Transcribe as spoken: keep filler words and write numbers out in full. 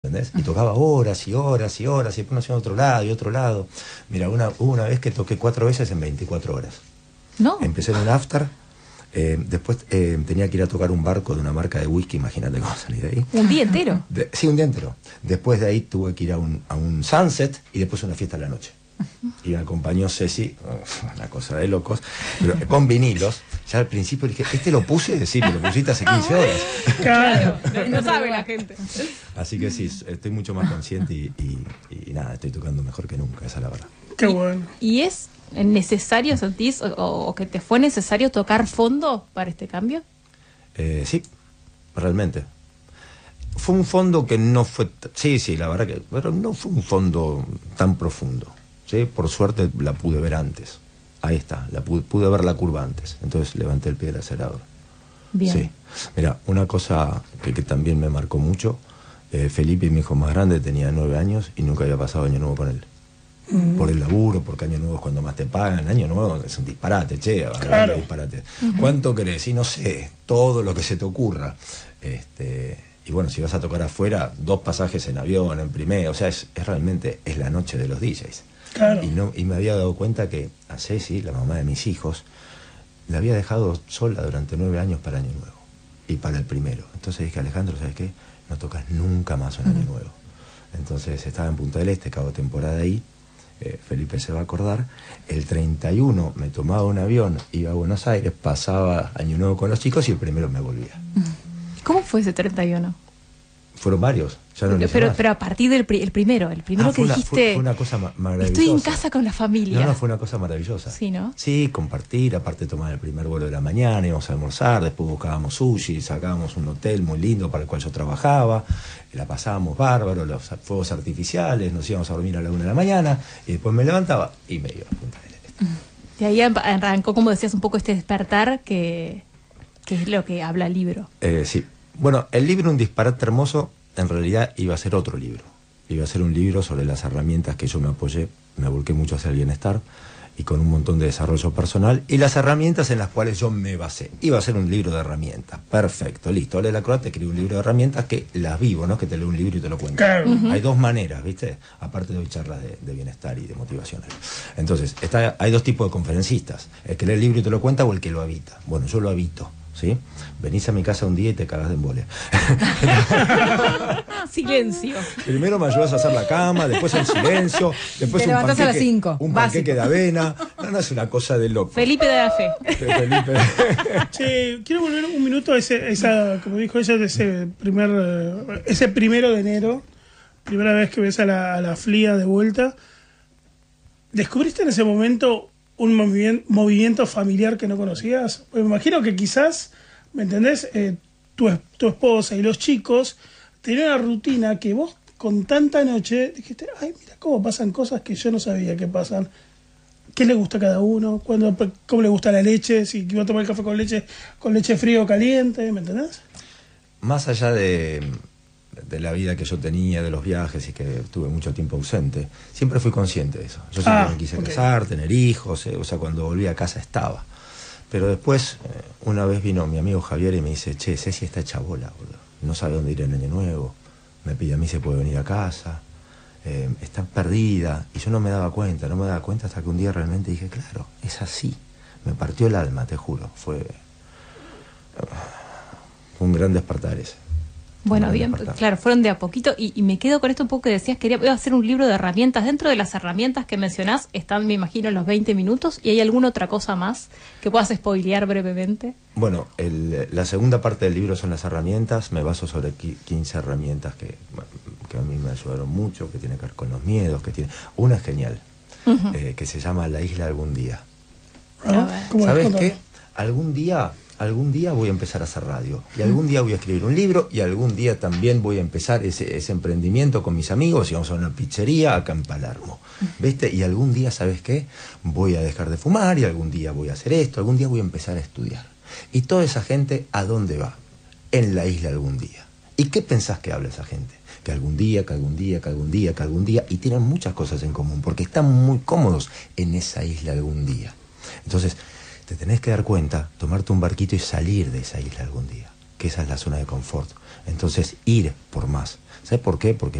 ¿entendés? Y tocaba horas y horas y horas, y después nos íbamos a otro lado y otro lado. Mira, una, hubo una vez que toqué cuatro veces en veinticuatro horas. No. Empecé en un after, eh, después eh, tenía que ir a tocar un barco de una marca de whisky, imagínate cómo salí de ahí. ¿Un día entero? De, sí, un día entero. Después de ahí tuve que ir a un, a un sunset y después una fiesta a la noche. Y me acompañó Ceci, una cosa de locos, pero con vinilos. Ya al principio dije, este lo puse, sí, me lo pusiste hace quince horas. Claro, no, no sabe la gente. Así que sí, estoy mucho más consciente y, y, y nada, estoy tocando mejor que nunca, esa es la verdad. Qué bueno. ¿Y es necesario, sentís, o, o que te fue necesario tocar fondo para este cambio? Eh, sí, realmente. Fue un fondo que no fue... Sí, sí, la verdad que... Pero no fue un fondo tan profundo. ¿Sí? Por suerte la pude ver antes. Ahí está, la pude, pude ver la curva antes. Entonces levanté el pie del acelerador. Bien. Sí. Mira, una cosa que, que también me marcó mucho, eh, Felipe, mi hijo más grande, tenía nueve años y nunca había pasado año nuevo con él. Uh-huh. Por el laburo, porque año nuevo es cuando más te pagan. Año nuevo es un disparate, che, claro. disparate. Uh-huh. ¿Cuánto querés? Y no sé, todo lo que se te ocurra. Este, y bueno, si vas a tocar afuera, dos pasajes en avión, en primera, o sea, es, es realmente es la noche de los D Js. Claro. Y, no, y me había dado cuenta que a Ceci, la mamá de mis hijos, la había dejado sola durante nueve años para Año Nuevo y para el primero. Entonces dije, Alejandro, ¿sabes qué? No tocas nunca más un Año Nuevo. Entonces estaba en Punta del Este, cabo temporada ahí, eh, Felipe se va a acordar. El treinta y uno me tomaba un avión, iba a Buenos Aires, pasaba Año Nuevo con los chicos y el primero me volvía. ¿Cómo fue ese treinta y uno? Fueron varios. Ya no pero, pero, pero a partir del pri el primero, el primero ah, que una, dijiste... Fue, fue una cosa ma maravillosa. Estoy en casa con la familia. No, no, fue una cosa maravillosa. Sí, ¿no? Sí, compartir, aparte tomar el primer vuelo de la mañana, íbamos a almorzar, después buscábamos sushi, sacábamos un hotel muy lindo para el cual yo trabajaba, la pasábamos bárbaro, los fuegos artificiales, nos íbamos a dormir a la una de la mañana, y después me levantaba y me iba a Punta del Este. Y ahí arrancó, como decías, un poco este despertar que, que es lo que habla el libro. Eh, sí. Bueno, el libro Un disparate hermoso, en realidad iba a ser otro libro. Iba a ser un libro sobre las herramientas que yo me apoyé, me volqué mucho hacia el bienestar y con un montón de desarrollo personal y las herramientas en las cuales yo me basé. Iba a ser un libro de herramientas. Perfecto, listo. Ale Lacroix te escribe un libro de herramientas que las vivo, no es que te leo un libro y te lo cuento. Claro. Uh-huh. Hay dos maneras, ¿viste? Aparte de hoy charlas de, de bienestar y de motivación. Entonces, está, hay dos tipos de conferencistas. El que lee el libro y te lo cuenta o el que lo habita. Bueno, yo lo habito. ¿Sí? Venís a mi casa un día y te cagás de embole. Silencio. Primero me ayudas a hacer la cama, después el silencio, después te un levantás panqueque, a las cinco. un Básico. panqueque de avena. No, no es una cosa de loco. Felipe de la Fe. Felipe. Che, quiero volver un minuto a ese, esa, como dijo ella, de ese primer, eh, ese primero de enero, primera vez que ves a la, a la Flía de vuelta. ¿Descubriste en ese momento un movimiento, movimiento familiar que no conocías? Pues me imagino que quizás, ¿me entendés? Eh, tu, tu esposa y los chicos tenían una rutina que vos con tanta noche dijiste, ay, mira cómo pasan cosas que yo no sabía que pasan. ¿Qué le gusta a cada uno? ¿Cuándo, ¿Cómo le gusta la leche? Si iba a tomar el café con leche, con leche fría o caliente, ¿me entendés? Más allá de, de la vida que yo tenía, de los viajes y que estuve mucho tiempo ausente, siempre fui consciente de eso. Yo siempre ah, me quise okay. casar, tener hijos, eh, o sea, cuando volví a casa estaba. Pero después, eh, una vez vino mi amigo Javier y me dice, che, Ceci está hecha bola, boludo. No sabe dónde ir en Año Nuevo. Me pide a mí si puede venir a casa. Eh, está perdida. Y yo no me daba cuenta, no me daba cuenta hasta que un día realmente dije, claro, es así. Me partió el alma, te juro. Fue uh, un gran despertar ese. Bueno, bien, claro, fueron de a poquito y, y me quedo con esto un poco que decías, quería iba a hacer un libro de herramientas. Dentro de las herramientas que mencionás están, me imagino, los veinte minutos. ¿Y hay alguna otra cosa más que puedas spoilear brevemente? Bueno, el, la segunda parte del libro son las herramientas. Me baso sobre quince herramientas que, que a mí me ayudaron mucho, que tienen que ver con los miedos, que tiene... Una es genial, uh-huh. eh, que se llama La Isla Algún Día. ¿Ah? ¿Sabes qué? Algún día... Algún día voy a empezar a hacer radio, y algún día voy a escribir un libro, y algún día también voy a empezar ese, ese emprendimiento con mis amigos, y vamos a una pizzería acá en Palermo, ¿viste? Y algún día, ¿sabes qué? Voy a dejar de fumar, y algún día voy a hacer esto, algún día voy a empezar a estudiar. Y toda esa gente, ¿a dónde va? En la isla algún día. ¿Y qué pensás que habla esa gente? Que algún día, que algún día, que algún día, que algún día, y tienen muchas cosas en común, porque están muy cómodos en esa isla algún día. Entonces, te tenés que dar cuenta, tomarte un barquito y salir de esa isla algún día, que esa es la zona de confort. Entonces, ir por más. ¿Sabes por qué? Porque